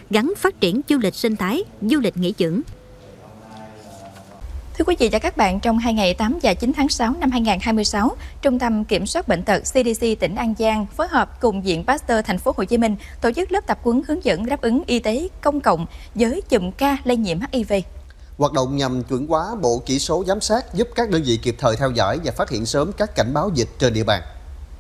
gắn phát triển du lịch sinh thái, du lịch nghỉ dưỡng. Thưa quý vị và các bạn, trong 2 ngày 8 và 9 tháng 6 năm 2026, Trung tâm Kiểm soát Bệnh tật CDC tỉnh An Giang phối hợp cùng Viện Pasteur Thành phố Hồ Chí Minh tổ chức lớp tập huấn hướng dẫn đáp ứng y tế công cộng với chùm ca lây nhiễm HIV. Hoạt động nhằm chuẩn hóa bộ chỉ số giám sát, giúp các đơn vị kịp thời theo dõi và phát hiện sớm các cảnh báo dịch trên địa bàn.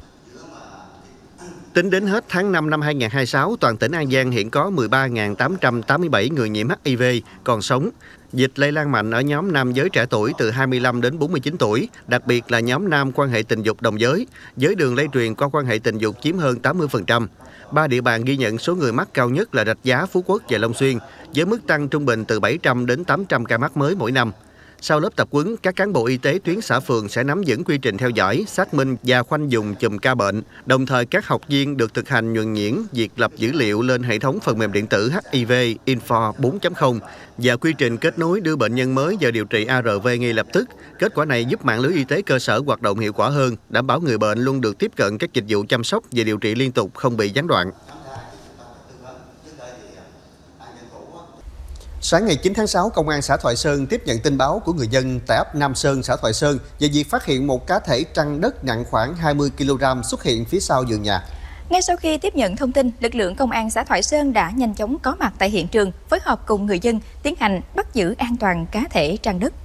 Tính đến hết tháng 5 năm 2026, toàn tỉnh An Giang hiện có 13.887 người nhiễm HIV còn sống. Dịch lây lan mạnh ở nhóm nam giới trẻ tuổi từ 25 đến 49 tuổi, đặc biệt là nhóm nam quan hệ tình dục đồng giới. Giới đường lây truyền qua quan hệ tình dục chiếm hơn 80%. 3 địa bàn ghi nhận số người mắc cao nhất là Rạch Giá, Phú Quốc và Long Xuyên, với mức tăng trung bình từ 700 đến 800 ca mắc mới mỗi năm. Sau lớp tập huấn, các cán bộ y tế tuyến xã phường sẽ nắm vững quy trình theo dõi, xác minh và khoanh vùng chùm ca bệnh. Đồng thời, các học viên được thực hành nhuần nhuyễn việc lập dữ liệu lên hệ thống phần mềm điện tử HIV Info 4.0 và quy trình kết nối đưa bệnh nhân mới vào điều trị ARV ngay lập tức. Kết quả này giúp mạng lưới y tế cơ sở hoạt động hiệu quả hơn, đảm bảo người bệnh luôn được tiếp cận các dịch vụ chăm sóc và điều trị liên tục, không bị gián đoạn. Sáng ngày 9 tháng 6, Công an xã Thoại Sơn tiếp nhận tin báo của người dân tại ấp Nam Sơn, xã Thoại Sơn về việc phát hiện một cá thể trăng đất nặng khoảng 20 kg xuất hiện phía sau vườn nhà. Ngay sau khi tiếp nhận thông tin, lực lượng công an xã Thoại Sơn đã nhanh chóng có mặt tại hiện trường, phối hợp cùng người dân tiến hành bắt giữ an toàn cá thể trăng đất.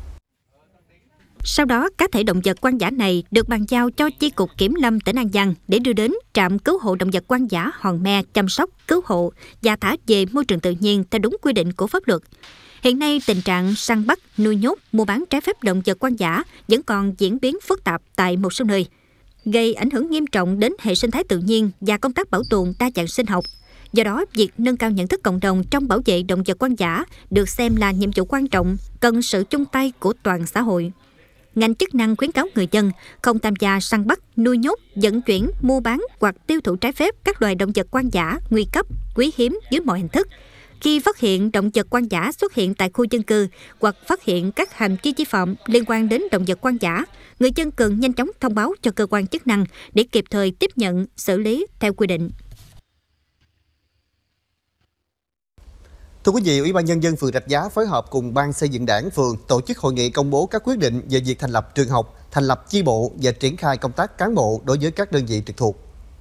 Sau đó, cá thể động vật hoang dã này được bàn giao cho Chi cục Kiểm lâm tỉnh An Giang để đưa đến trạm cứu hộ động vật hoang dã Hòn Me chăm sóc, cứu hộ và thả về môi trường tự nhiên theo đúng quy định của pháp luật. Hiện nay, tình trạng săn bắt, nuôi nhốt, mua bán trái phép động vật hoang dã vẫn còn diễn biến phức tạp tại một số nơi, gây ảnh hưởng nghiêm trọng đến hệ sinh thái tự nhiên và công tác bảo tồn đa dạng sinh học. Do đó, việc nâng cao nhận thức cộng đồng trong bảo vệ động vật hoang dã được xem là nhiệm vụ quan trọng, cần sự chung tay của toàn xã hội. Ngành chức năng khuyến cáo người dân không tham gia săn bắt, nuôi nhốt, vận chuyển, mua bán hoặc tiêu thụ trái phép các loài động vật hoang dã, nguy cấp, quý hiếm dưới mọi hình thức. Khi phát hiện động vật hoang dã xuất hiện tại khu dân cư hoặc phát hiện các hành vi vi phạm liên quan đến động vật hoang dã, người dân cần nhanh chóng thông báo cho cơ quan chức năng để kịp thời tiếp nhận, xử lý theo quy định. Thưa quý vị, Ủy ban Nhân dân phường Rạch Giá phối hợp cùng Ban xây dựng Đảng phường tổ chức hội nghị công bố các quyết định về việc thành lập trường học, thành lập chi bộ và triển khai công tác cán bộ đối với các đơn vị trực thuộc.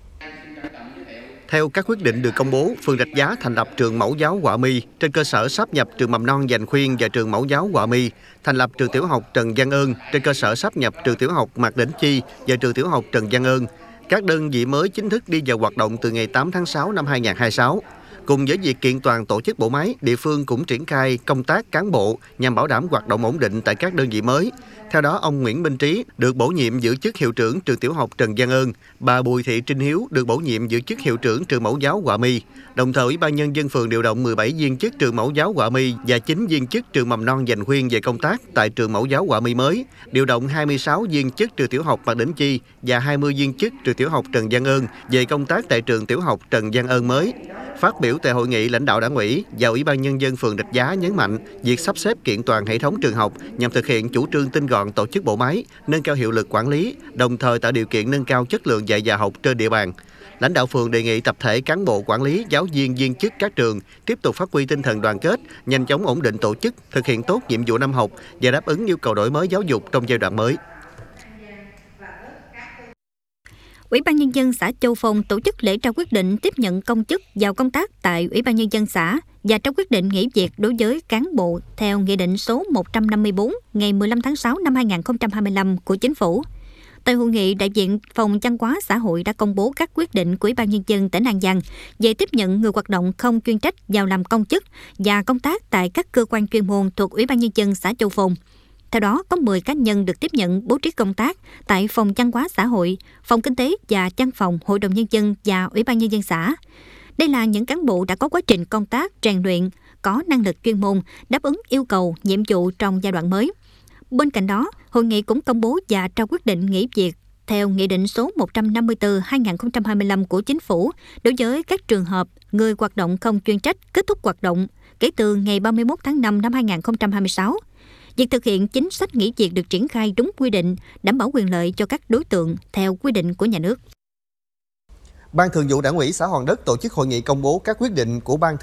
Theo các quyết định được công bố, phường Rạch Giá thành lập trường mẫu giáo Họa My trên cơ sở sáp nhập trường mầm non Dành Khuyên và trường mẫu giáo Họa My, thành lập trường tiểu học Trần Văn Ơn trên cơ sở sáp nhập trường tiểu học Mạc Đỉnh Chi và trường tiểu học Trần Văn Ơn. Các đơn vị mới chính thức đi vào hoạt động từ ngày 8 tháng 6 năm 2026. Cùng với việc kiện toàn tổ chức bộ máy, địa phương cũng triển khai công tác cán bộ nhằm bảo đảm hoạt động ổn định tại các đơn vị mới. Theo đó, ông Nguyễn Minh Trí được bổ nhiệm giữ chức hiệu trưởng trường tiểu học Trần Văn Ơn, bà Bùi Thị Trinh Hiếu được bổ nhiệm giữ chức hiệu trưởng trường mẫu giáo Họa My. Đồng thời, Ủy ban Nhân dân phường điều động 17 viên chức trường mẫu giáo Họa My và 9 viên chức trường mầm non Dành Khuyên về công tác tại trường mẫu giáo Họa My mới, điều động 26 viên chức trường tiểu học Mạc Đỉnh Chi và 20 viên chức trường tiểu học Trần Văn Ơn về công tác tại trường tiểu học Trần Văn Ơn mới. Phát biểu tại hội nghị, lãnh đạo Đảng ủy và Ủy ban Nhân dân phường Rạch Giá nhấn mạnh việc sắp xếp kiện toàn hệ thống trường học nhằm thực hiện chủ trương tinh gọn tổ chức bộ máy, nâng cao hiệu lực quản lý, đồng thời tạo điều kiện nâng cao chất lượng dạy và học trên địa bàn. Lãnh đạo phường đề nghị tập thể cán bộ quản lý, giáo viên, viên chức các trường tiếp tục phát huy tinh thần đoàn kết, nhanh chóng ổn định tổ chức, thực hiện tốt nhiệm vụ năm học và đáp ứng yêu cầu đổi mới giáo dục trong giai đoạn mới. Ủy ban Nhân dân xã Châu Phong tổ chức lễ trao quyết định tiếp nhận công chức vào công tác tại Ủy ban Nhân dân xã và trao quyết định nghỉ việc đối với cán bộ theo Nghị định số 154 ngày 15 tháng 6 năm 2025 của Chính phủ. Tại hội nghị, đại diện Phòng Văn hóa Xã hội đã công bố các quyết định của Ủy ban Nhân dân tỉnh An Giang về tiếp nhận người hoạt động không chuyên trách vào làm công chức và công tác tại các cơ quan chuyên môn thuộc Ủy ban Nhân dân xã Châu Phong. Theo đó, có 10 cá nhân được tiếp nhận bố trí công tác tại Phòng Văn hóa Xã hội, Phòng Kinh tế và Văn phòng Hội đồng Nhân dân và Ủy ban Nhân dân xã. Đây là những cán bộ đã có quá trình công tác, rèn luyện, có năng lực chuyên môn, đáp ứng yêu cầu, nhiệm vụ trong giai đoạn mới. Bên cạnh đó, hội nghị cũng công bố và trao quyết định nghỉ việc theo Nghị định số 154/2025 của Chính phủ đối với các trường hợp người hoạt động không chuyên trách kết thúc hoạt động kể từ ngày 31 tháng 5 năm 2026. Việc thực hiện chính sách nghỉ việc được triển khai đúng quy định, đảm bảo quyền lợi cho các đối tượng theo quy định của nhà nước. Ban Thường vụ Đảng ủy xã Hòn Đất tổ chức hội nghị công bố các quyết định của Ban